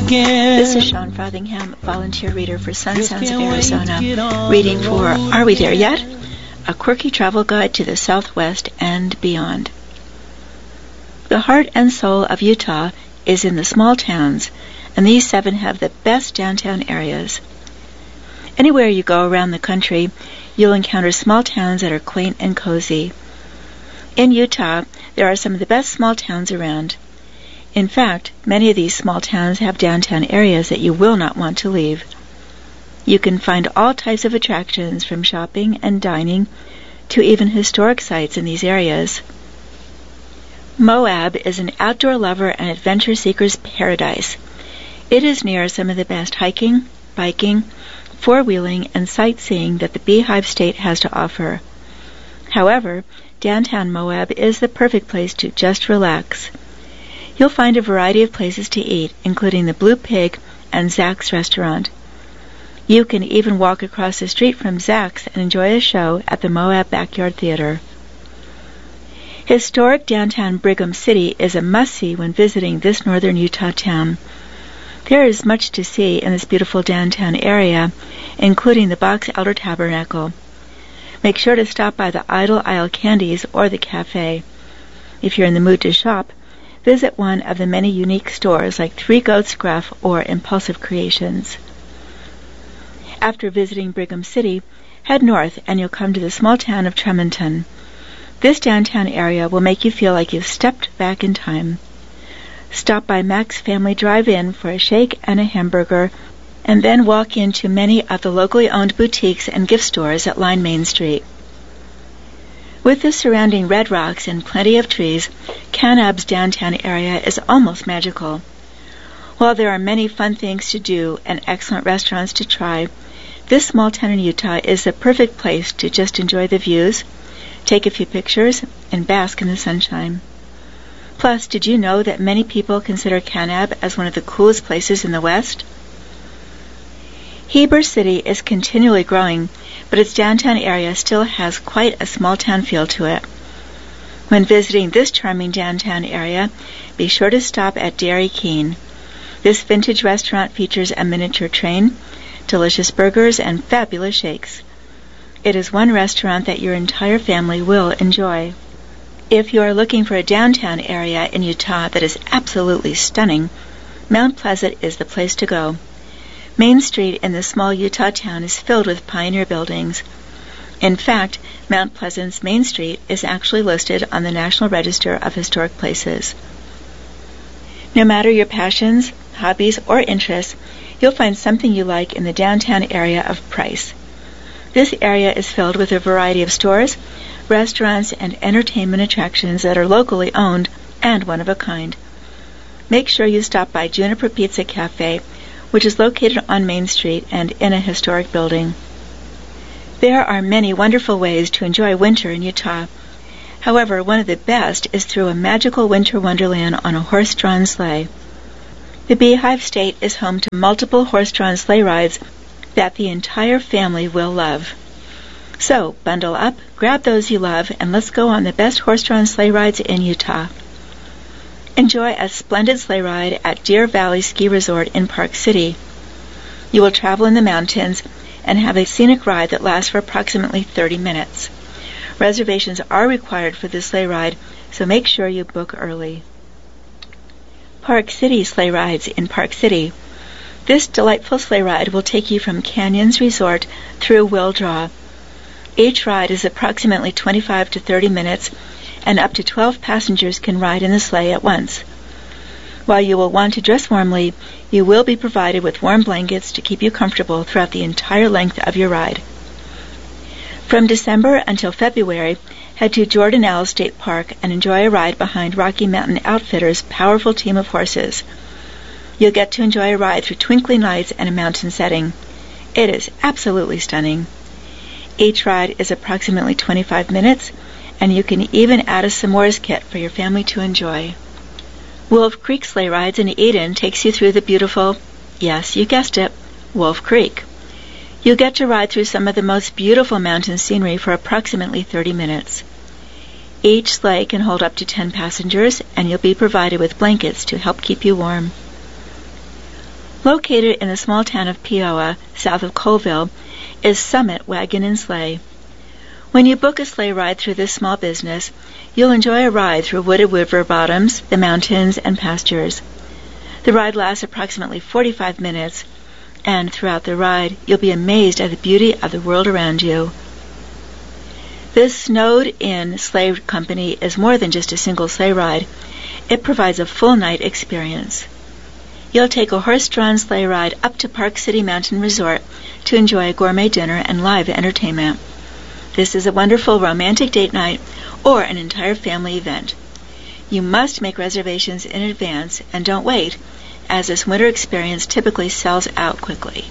again. This is Sean Frothingham, volunteer reader for Sun Sounds of Arizona, reading for Are We There Yet? A quirky travel guide to the Southwest and beyond. The heart and soul of Utah is in the small towns, and these 7 have the best downtown areas. Anywhere you go around the country, you'll encounter small towns that are quaint and cozy. In Utah, there are some of the best small towns around. In fact, many of these small towns have downtown areas that you will not want to leave. You can find all types of attractions, from shopping and dining to even historic sites in these areas. Moab is an outdoor lover and adventure seeker's paradise. It is near some of the best hiking, biking, four-wheeling, and sightseeing that the Beehive State has to offer. However, downtown Moab is the perfect place to just relax. You'll find a variety of places to eat, including the Blue Pig and Zach's restaurant. You can even walk across the street from Zach's and enjoy a show at the Moab Backyard Theater. Historic downtown Brigham City is a must-see when visiting this northern Utah town. There is much to see in this beautiful downtown area, including the Box Elder Tabernacle. Make sure to stop by the Idle Isle Candies or the cafe. If you're in the mood to shop, visit one of the many unique stores like Three Goats Gruff or Impulsive Creations. After visiting Brigham City, head north and you'll come to the small town of Tremonton. This downtown area will make you feel like you've stepped back in time. Stop by Mac's Family Drive-In for a shake and a hamburger, and then walk into many of the locally owned boutiques and gift stores that line Main Street. With the surrounding red rocks and plenty of trees, Kanab's downtown area is almost magical. While there are many fun things to do and excellent restaurants to try, this small town in Utah is the perfect place to just enjoy the views, take a few pictures, and bask in the sunshine. Plus, did you know that many people consider Kanab as one of the coolest places in the West? Heber City is continually growing, but its downtown area still has quite a small town feel to it. When visiting this charming downtown area, be sure to stop at Dairy Keen. This vintage restaurant features a miniature train, delicious burgers, and fabulous shakes. It is one restaurant that your entire family will enjoy. If you are looking for a downtown area in Utah that is absolutely stunning, Mount Pleasant is the place to go. Main Street in this small Utah town is filled with pioneer buildings. In fact, Mount Pleasant's Main Street is actually listed on the National Register of Historic Places. No matter your passions, hobbies, or interests, you'll find something you like in the downtown area of Price. This area is filled with a variety of stores, restaurants, and entertainment attractions that are locally owned and one of a kind. Make sure you stop by Juniper Pizza Cafe, which is located on Main Street and in a historic building. There are many wonderful ways to enjoy winter in Utah. However, one of the best is through a magical winter wonderland on a horse-drawn sleigh. The Beehive State is home to multiple horse-drawn sleigh rides that the entire family will love. So, bundle up, grab those you love, and let's go on the best horse-drawn sleigh rides in Utah. Enjoy a splendid sleigh ride at Deer Valley Ski Resort in Park City. You will travel in the mountains and have a scenic ride that lasts for approximately 30 minutes. Reservations are required for the sleigh ride, so make sure you book early. Park City Sleigh Rides in Park City. This delightful sleigh ride will take you from Canyons Resort through Will-Draw. Each ride is approximately 25 to 30 minutes, and up to 12 passengers can ride in the sleigh at once. While you will want to dress warmly, you will be provided with warm blankets to keep you comfortable throughout the entire length of your ride. From December until February, head to Jordanelle State Park and enjoy a ride behind Rocky Mountain Outfitters' powerful team of horses. You'll get to enjoy a ride through twinkling lights and a mountain setting. It is absolutely stunning. Each ride is approximately 25 minutes, and you can even add a s'mores kit for your family to enjoy. Wolf Creek Sleigh Rides in Eden takes you through the beautiful, yes, you guessed it, Wolf Creek. You'll get to ride through some of the most beautiful mountain scenery for approximately 30 minutes. Each sleigh can hold up to 10 passengers, and you'll be provided with blankets to help keep you warm. Located in the small town of Peoa, south of Colville, is Summit Wagon and Sleigh. When you book a sleigh ride through this small business, you'll enjoy a ride through wooded river bottoms, the mountains, and pastures. The ride lasts approximately 45 minutes, and throughout the ride, you'll be amazed at the beauty of the world around you. This snowed-in sleigh company is more than just a single sleigh ride. It provides a full night experience. You'll take a horse-drawn sleigh ride up to Park City Mountain Resort to enjoy a gourmet dinner and live entertainment. This is a wonderful romantic date night or an entire family event. You must make reservations in advance and don't wait, as this winter experience typically sells out quickly.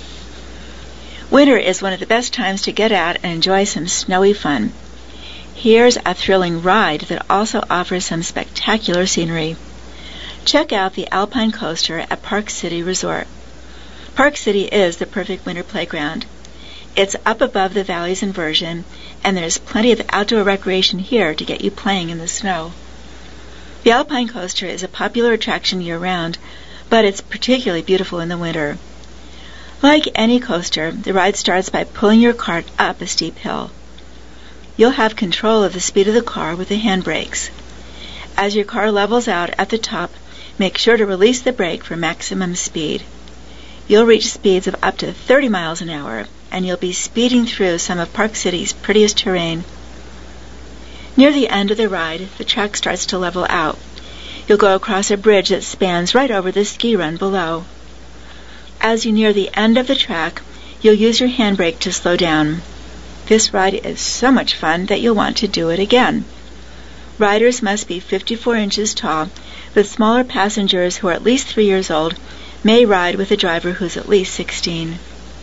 Winter is one of the best times to get out and enjoy some snowy fun. Here's a thrilling ride that also offers some spectacular scenery. Check out the Alpine Coaster at Park City Resort. Park City is the perfect winter playground. It's up above the valley's inversion, and there's plenty of outdoor recreation here to get you playing in the snow. The Alpine Coaster is a popular attraction year-round, but it's particularly beautiful in the winter. Like any coaster, the ride starts by pulling your cart up a steep hill. You'll have control of the speed of the car with the handbrakes. As your car levels out at the top, make sure to release the brake for maximum speed. You'll reach speeds of up to 30 miles an hour, and you'll be speeding through some of Park City's prettiest terrain. Near the end of the ride, the track starts to level out. You'll go across a bridge that spans right over the ski run below. As you near the end of the track, you'll use your handbrake to slow down. This ride is so much fun that you'll want to do it again. Riders must be 54 inches tall, but smaller passengers who are at least 3 years old may ride with a driver who's at least 16.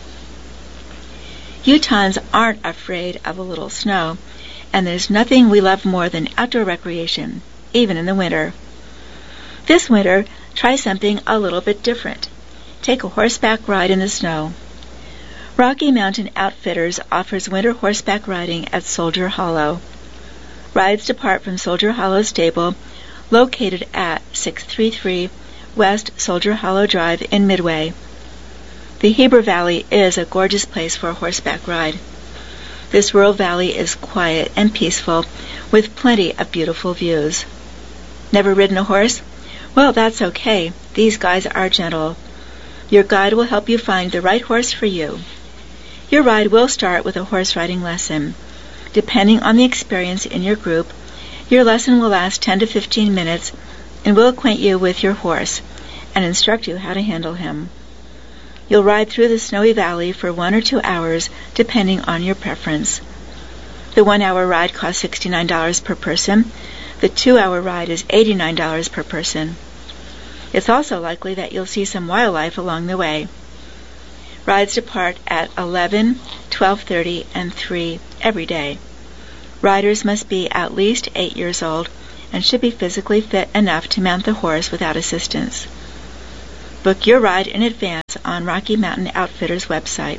Utahns aren't afraid of a little snow, and there's nothing we love more than outdoor recreation, even in the winter. This winter, try something a little bit different. Take a horseback ride in the snow. Rocky Mountain Outfitters offers winter horseback riding at Soldier Hollow. Rides depart from Soldier Hollow Stable, located at 633 West Soldier Hollow Drive in Midway. The Heber Valley is a gorgeous place for a horseback ride. This rural valley is quiet and peaceful, with plenty of beautiful views. Never ridden a horse? Well, that's okay. These guys are gentle. Your guide will help you find the right horse for you. Your ride will start with a horse riding lesson. Depending on the experience in your group, your lesson will last 10 to 15 minutes and will acquaint you with your horse and instruct you how to handle him. You'll ride through the snowy valley for 1 or 2 hours, depending on your preference. The 1-hour ride costs $69 per person. The 2-hour ride is $89 per person. It's also likely that you'll see some wildlife along the way. Rides depart at 11, 12:30, and 3 every day. Riders must be at least 8 years old and should be physically fit enough to mount the horse without assistance. Book your ride in advance on Rocky Mountain Outfitters website.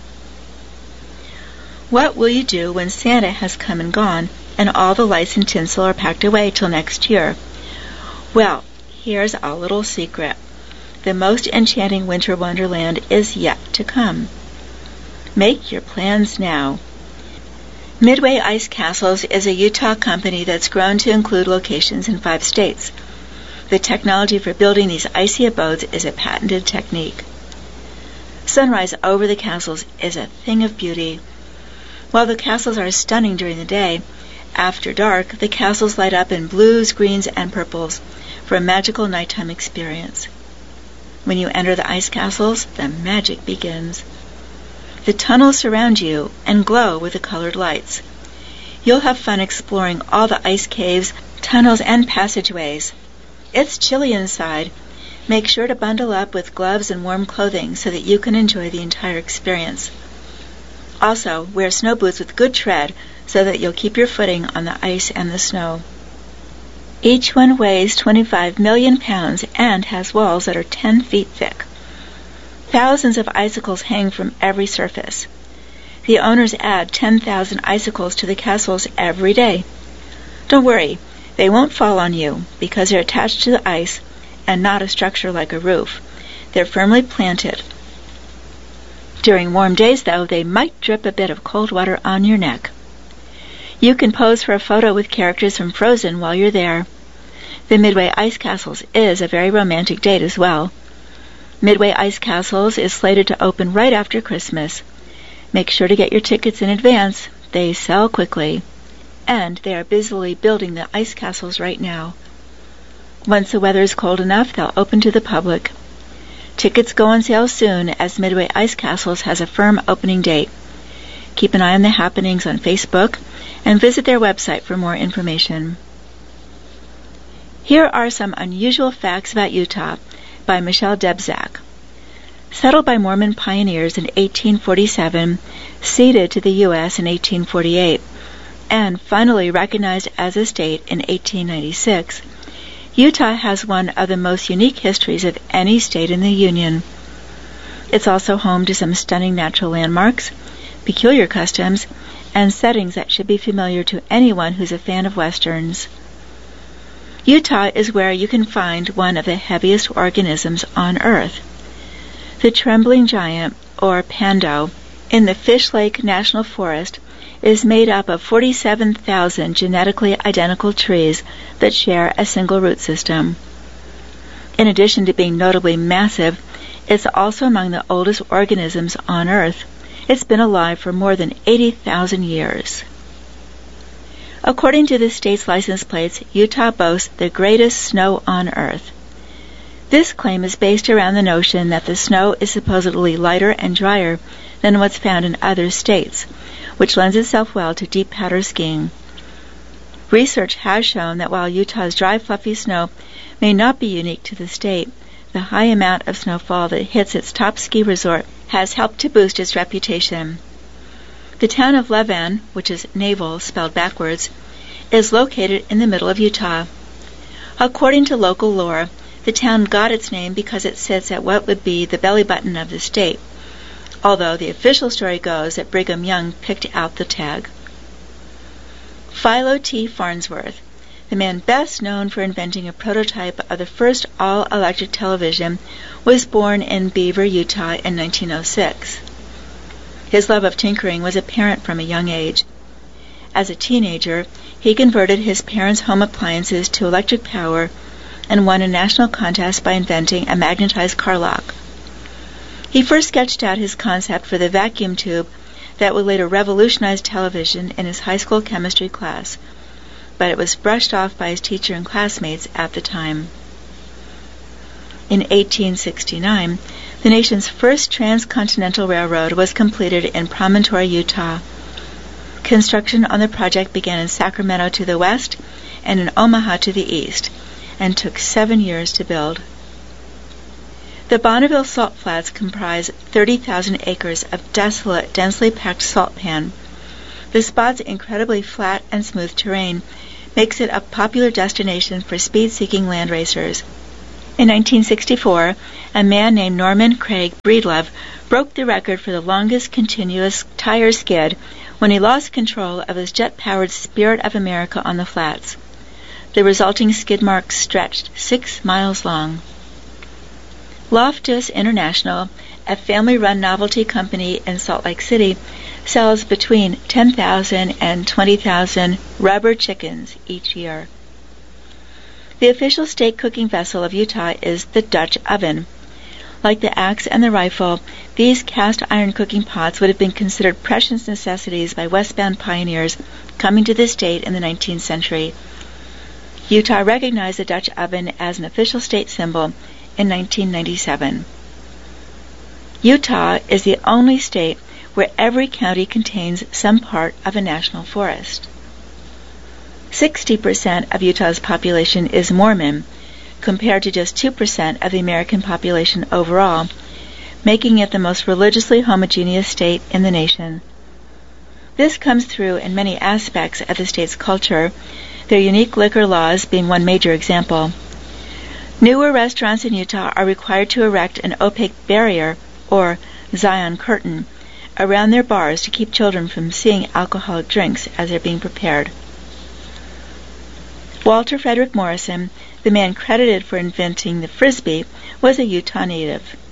What will you do when Santa has come and gone and all the lights and tinsel are packed away till next year? Well, here's a little secret. The most enchanting winter wonderland is yet to come. Make your plans now. Midway Ice Castles is a Utah company that's grown to include locations in 5 states. The technology for building these icy abodes is a patented technique. Sunrise over the castles is a thing of beauty. While the castles are stunning during the day, after dark, the castles light up in blues, greens, and purples for a magical nighttime experience. When you enter the ice castles, the magic begins. The tunnels surround you and glow with the colored lights. You'll have fun exploring all the ice caves, tunnels, and passageways. It's chilly inside. Make sure to bundle up with gloves and warm clothing so that you can enjoy the entire experience. Also, wear snow boots with good tread so that you'll keep your footing on the ice and the snow. Each one weighs 25 million pounds and has walls that are 10 feet thick. Thousands of icicles hang from every surface. The owners add 10,000 icicles to the castles every day. Don't worry, they won't fall on you because they're attached to the ice and not a structure like a roof. They're firmly planted. During warm days, though, they might drip a bit of cold water on your neck. You can pose for a photo with characters from Frozen while you're there. The Midway Ice Castles is a very romantic date as well. Midway Ice Castles is slated to open right after Christmas. Make sure to get your tickets in advance. They sell quickly. And they are busily building the ice castles right now. Once the weather is cold enough, they'll open to the public. Tickets go on sale soon, as Midway Ice Castles has a firm opening date. Keep an eye on the happenings on Facebook and visit their website for more information. Here are some unusual facts about Utah by Michelle Debzak. Settled by Mormon pioneers in 1847, ceded to the U.S. in 1848, and finally recognized as a state in 1896, Utah has one of the most unique histories of any state in the Union. It's also home to some stunning natural landmarks, peculiar customs, and settings that should be familiar to anyone who's a fan of Westerns. Utah is where you can find one of the heaviest organisms on Earth. The trembling giant, or pando, in the Fish Lake National Forest is made up of 47,000 genetically identical trees that share a single root system. In addition to being notably massive, it's also among the oldest organisms on Earth. It's been alive for more than 80,000 years. According to the state's license plates, Utah boasts the greatest snow on Earth. This claim is based around the notion that the snow is supposedly lighter and drier than what's found in other states, which lends itself well to deep powder skiing. Research has shown that while Utah's dry, fluffy snow may not be unique to the state, the high amount of snowfall that hits its top ski resort has helped to boost its reputation. The town of Levan, which is navel spelled backwards, is located in the middle of Utah. According to local lore, the town got its name because it sits at what would be the belly button of the state, although the official story goes that Brigham Young picked out the tag. Philo T. Farnsworth, the man best known for inventing a prototype of the first all-electric television, was born in Beaver, Utah in 1906. His love of tinkering was apparent from a young age. As a teenager, he converted his parents' home appliances to electric power and won a national contest by inventing a magnetized car lock. He first sketched out his concept for the vacuum tube that would later revolutionize television in his high school chemistry class, but it was brushed off by his teacher and classmates at the time. In 1869, the nation's first transcontinental railroad was completed in Promontory, Utah. Construction on the project began in Sacramento to the west and in Omaha to the east, and took 7 years to build. The Bonneville Salt Flats comprise 30,000 acres of desolate, densely packed salt pan. The spot's incredibly flat and smooth terrain makes it a popular destination for speed-seeking land racers. In 1964, a man named Norman Craig Breedlove broke the record for the longest continuous tire skid when he lost control of his jet-powered Spirit of America on the flats. The resulting skid marks stretched 6 miles long. Loftus International, a family-run novelty company in Salt Lake City, sells between 10,000 and 20,000 rubber chickens each year. The official state cooking vessel of Utah is the Dutch oven. Like the axe and the rifle, these cast iron cooking pots would have been considered precious necessities by westbound pioneers coming to the state in the 19th century. Utah recognized the Dutch oven as an official state symbol in 1997. Utah is the only state where every county contains some part of a national forest. 60% of Utah's population is Mormon, compared to just 2% of the American population overall, making it the most religiously homogeneous state in the nation. This comes through in many aspects of the state's culture, their unique liquor laws being one major example. Newer restaurants in Utah are required to erect an opaque barrier, or Zion curtain, around their bars to keep children from seeing alcoholic drinks as they're being prepared. Walter Frederick Morrison, the man credited for inventing the Frisbee, was a Utah native.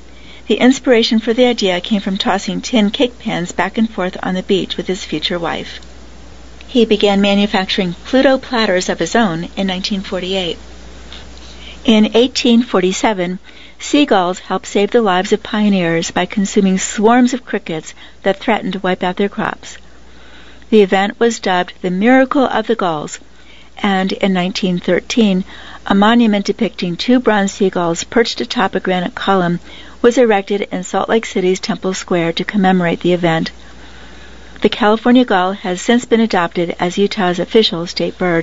The inspiration for the idea came from tossing tin cake pans back and forth on the beach with his future wife. He began manufacturing Pluto platters of his own in 1948. In 1847, seagulls helped save the lives of pioneers by consuming swarms of crickets that threatened to wipe out their crops. The event was dubbed the Miracle of the Gulls, and in 1913, a monument depicting two bronze seagulls perched atop a granite column was erected in Salt Lake City's Temple Square to commemorate the event. The California gull has since been adopted as Utah's official state bird.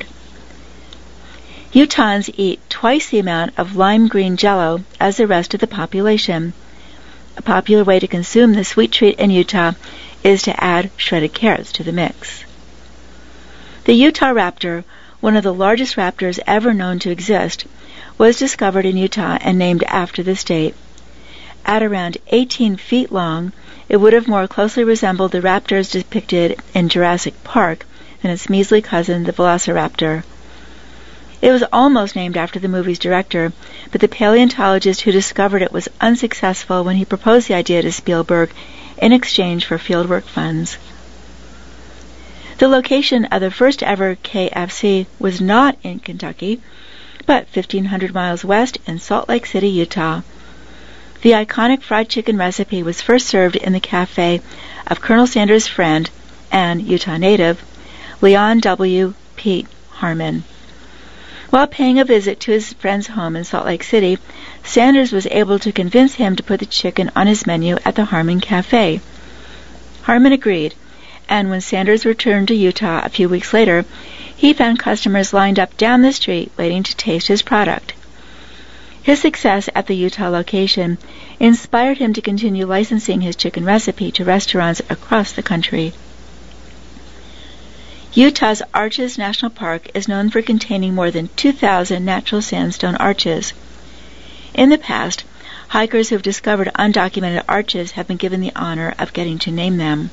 Utahns eat twice the amount of lime green jello as the rest of the population. A popular way to consume the sweet treat in Utah is to add shredded carrots to the mix. The Utah raptor, one of the largest raptors ever known to exist, was discovered in Utah and named after the state. At around 18 feet long, it would have more closely resembled the raptors depicted in Jurassic Park than its measly cousin, the velociraptor. It was almost named after the movie's director, but the paleontologist who discovered it was unsuccessful when he proposed the idea to Spielberg in exchange for fieldwork funds. The location of the first ever KFC was not in Kentucky, but 1,500 miles west in Salt Lake City, Utah. The iconic fried chicken recipe was first served in the cafe of Colonel Sanders' friend and Utah native, Leon W. Pete Harmon. While paying a visit to his friend's home in Salt Lake City, Sanders was able to convince him to put the chicken on his menu at the Harmon Cafe. Harmon agreed, and when Sanders returned to Utah a few weeks later, he found customers lined up down the street waiting to taste his product. His success at the Utah location inspired him to continue licensing his chicken recipe to restaurants across the country. Utah's Arches National Park is known for containing more than 2,000 natural sandstone arches. In the past, hikers who have discovered undocumented arches have been given the honor of getting to name them.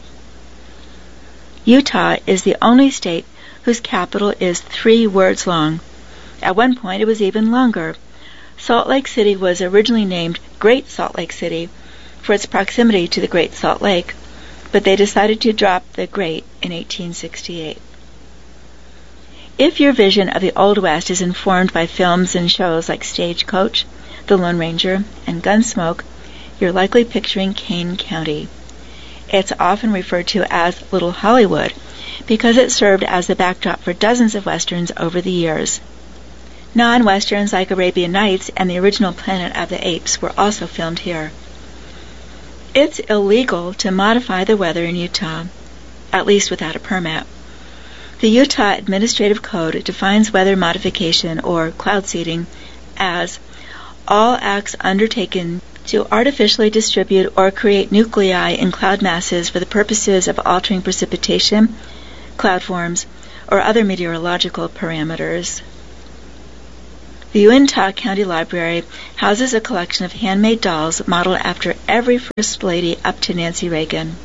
Utah is the only state whose capital is 3 words long. At one point it was even longer. Salt Lake City was originally named Great Salt Lake City for its proximity to the Great Salt Lake, but they decided to drop the Great in 1868. If your vision of the Old West is informed by films and shows like Stagecoach, The Lone Ranger, and Gunsmoke, you're likely picturing Kane County. It's often referred to as Little Hollywood because it served as the backdrop for dozens of westerns over the years. Non-westerns like Arabian Nights and the original Planet of the Apes were also filmed here. It's illegal to modify the weather in Utah, at least without a permit. The Utah Administrative Code defines weather modification, or cloud seeding, as all acts undertaken to artificially distribute or create nuclei in cloud masses for the purposes of altering precipitation, cloud forms, or other meteorological parameters. The Uintah County Library houses a collection of handmade dolls modeled after every First Lady up to Nancy Reagan.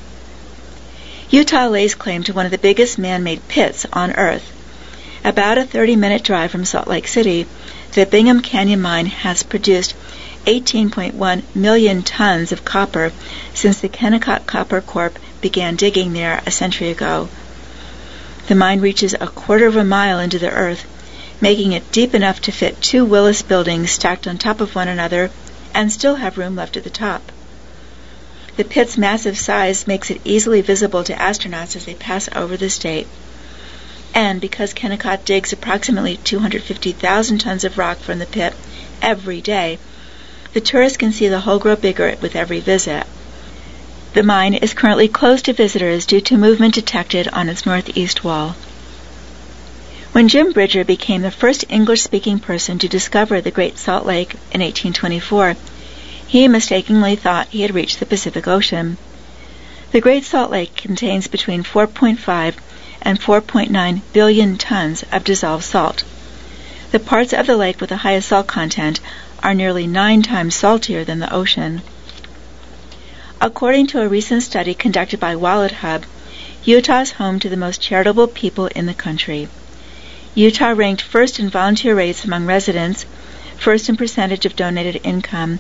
Utah lays claim to one of the biggest man-made pits on Earth. About a 30-minute drive from Salt Lake City, the Bingham Canyon Mine has produced 18.1 million tons of copper since the Kennecott Copper Corp began digging there a century ago. The mine reaches a quarter of a mile into the earth, making it deep enough to fit 2 Willis buildings stacked on top of one another and still have room left at the top. The pit's massive size makes it easily visible to astronauts as they pass over the state. And because Kennecott digs approximately 250,000 tons of rock from the pit every day, the tourists can see the hole grow bigger with every visit. The mine is currently closed to visitors due to movement detected on its northeast wall. When Jim Bridger became the first English-speaking person to discover the Great Salt Lake in 1824, he mistakenly thought he had reached the Pacific Ocean. The Great Salt Lake contains between 4.5 and 4.9 billion tons of dissolved salt. The parts of the lake with the highest salt content are nearly 9 times saltier than the ocean. According to a recent study conducted by WalletHub, Utah is home to the most charitable people in the country. Utah ranked first in volunteer rates among residents, first in percentage of donated income,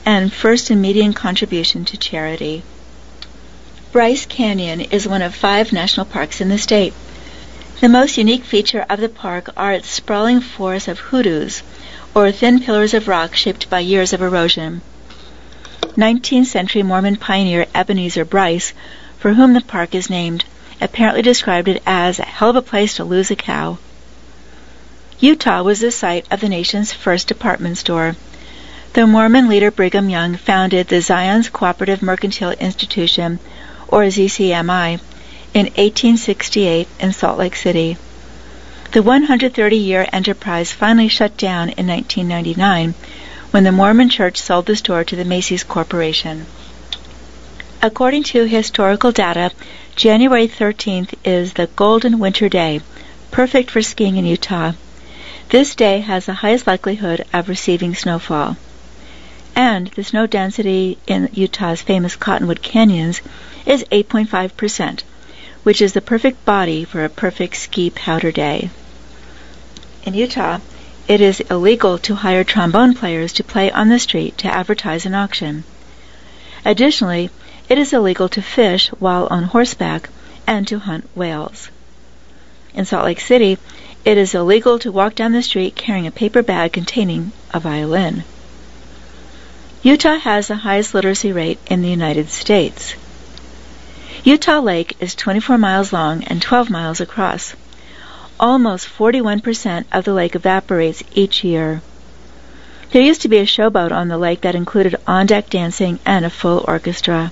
and first and median contribution to charity. Bryce Canyon is one of 5 national parks in the state. The most unique feature of the park are its sprawling forest of hoodoos, or thin pillars of rock shaped by years of erosion. 19th century Mormon pioneer Ebenezer Bryce, for whom the park is named, apparently described it as a hell of a place to lose a cow. Utah was the site of the nation's first department store. The Mormon leader Brigham Young founded the Zion's Cooperative Mercantile Institution, or ZCMI, in 1868 in Salt Lake City. The 130-year enterprise finally shut down in 1999 when the Mormon Church sold the store to the Macy's Corporation. According to historical data, January 13th is the Golden Winter Day, perfect for skiing in Utah. This day has the highest likelihood of receiving snowfall. And the snow density in Utah's famous Cottonwood Canyons is 8.5%, which is the perfect body for a perfect ski powder day. In Utah, it is illegal to hire trombone players to play on the street to advertise an auction. Additionally, it is illegal to fish while on horseback and to hunt whales. In Salt Lake City, it is illegal to walk down the street carrying a paper bag containing a violin. Utah has the highest literacy rate in the United States. Utah Lake is 24 miles long and 12 miles across. Almost 41% of the lake evaporates each year. There used to be a showboat on the lake that included on-deck dancing and a full orchestra.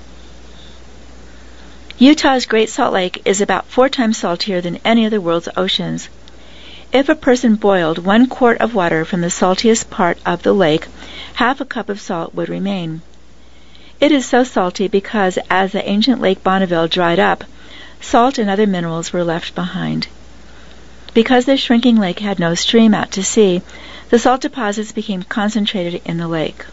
Utah's Great Salt Lake is about 4 times saltier than any of the world's oceans. If a person boiled 1 quart of water from the saltiest part of the lake, half a cup of salt would remain. It is so salty because as the ancient Lake Bonneville dried up, salt and other minerals were left behind. Because the shrinking lake had no stream out to sea, the salt deposits became concentrated in the lake.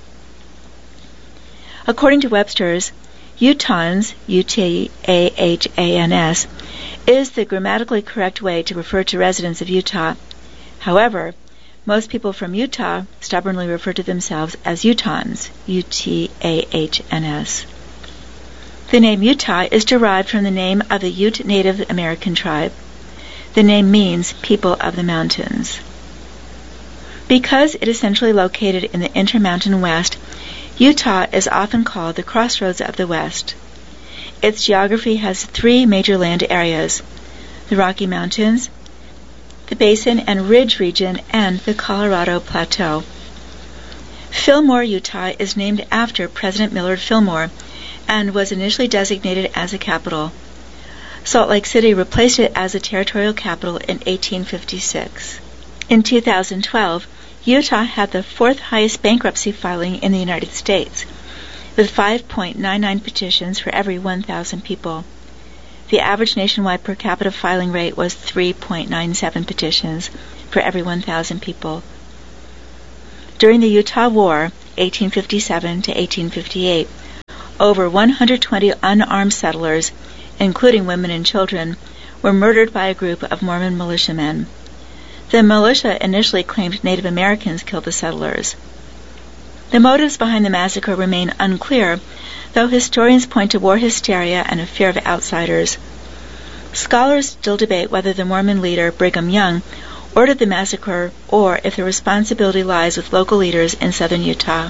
According to Webster's, Utahns, U-T-A-H-A-N-S, is the grammatically correct way to refer to residents of Utah. However, most people from Utah stubbornly refer to themselves as Utahns, U-T-A-H-N-S. The name Utah is derived from the name of the Ute Native American tribe. The name means people of the mountains. Because it is centrally located in the Intermountain West, Utah is often called the Crossroads of the West. Its geography has 3 major land areas: the Rocky Mountains, the Basin and Ridge region, and the Colorado Plateau. Fillmore, Utah is named after President Millard Fillmore and was initially designated as a capital. Salt Lake City replaced it as a territorial capital in 1856. In 2012, Utah had the 4th highest bankruptcy filing in the United States, with 5.99 petitions for every 1,000 people. The average nationwide per capita filing rate was 3.97 petitions for every 1,000 people. During the Utah War, 1857 to 1858, over 120 unarmed settlers, including women and children, were murdered by a group of Mormon militiamen. The militia initially claimed Native Americans killed the settlers. The motives behind the massacre remain unclear, though historians point to war hysteria and a fear of outsiders. Scholars still debate whether the Mormon leader, Brigham Young, ordered the massacre or if the responsibility lies with local leaders in southern Utah.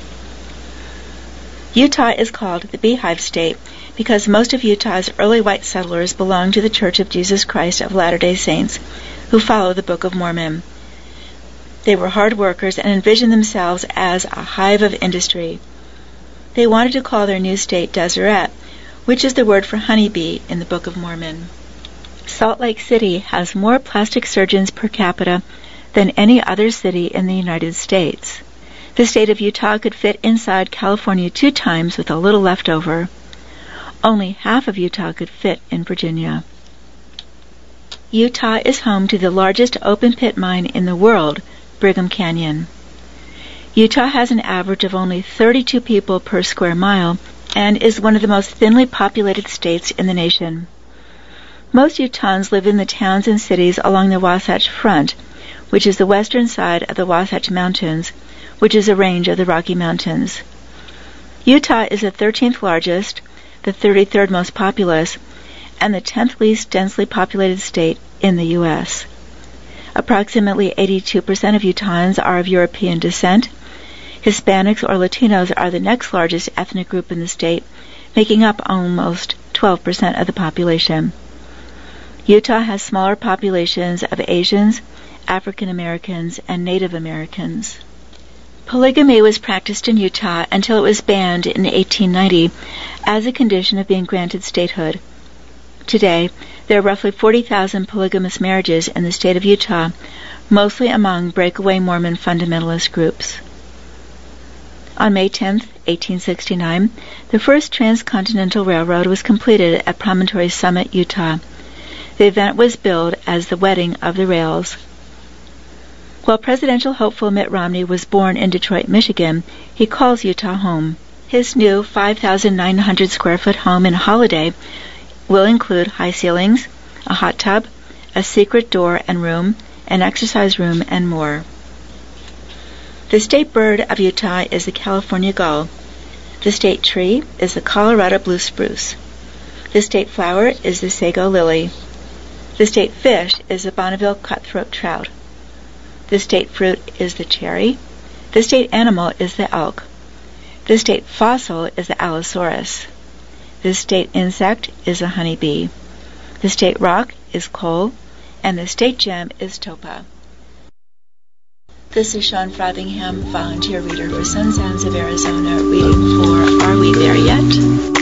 Utah is called the Beehive State because most of Utah's early white settlers belonged to the Church of Jesus Christ of Latter-day Saints, who follow the Book of Mormon. They were hard workers and envisioned themselves as a hive of industry. They wanted to call their new state Deseret, which is the word for honeybee in the Book of Mormon. Salt Lake City has more plastic surgeons per capita than any other city in the United States. The state of Utah could fit inside California 2 times with a little left over. Only half of Utah could fit in Virginia. Utah is home to the largest open-pit mine in the world, Brigham Canyon. Utah has an average of only 32 people per square mile and is one of the most thinly populated states in the nation. Most Utahns live in the towns and cities along the Wasatch Front, which is the western side of the Wasatch Mountains, which is a range of the Rocky Mountains. Utah is the 13th largest, the 33rd most populous, and the 10th least densely populated state in the U.S. Approximately 82% of Utahns are of European descent. Hispanics or Latinos are the next largest ethnic group in the state, making up almost 12% of the population. Utah has smaller populations of Asians, African Americans, and Native Americans. Polygamy was practiced in Utah until it was banned in 1890 as a condition of being granted statehood. Today, there are roughly 40,000 polygamous marriages in the state of Utah, mostly among breakaway Mormon fundamentalist groups. On May 10, 1869, the first transcontinental railroad was completed at Promontory Summit, Utah. The event was billed as the Wedding of the Rails. While presidential hopeful Mitt Romney was born in Detroit, Michigan, he calls Utah home. His new 5,900 square foot home in Holiday will include high ceilings, a hot tub, a secret door and room, an exercise room, and more. The state bird of Utah is the California gull. The state tree is the Colorado blue spruce. The state flower is the sago lily. The state fish is the Bonneville cutthroat trout. The state fruit is the cherry. The state animal is the elk. The state fossil is the Allosaurus. The state insect is a honeybee. The state rock is coal, and the state gem is topa. This is Sean Frothingham, volunteer reader for Sun Sounds of Arizona, reading for Are We There Yet?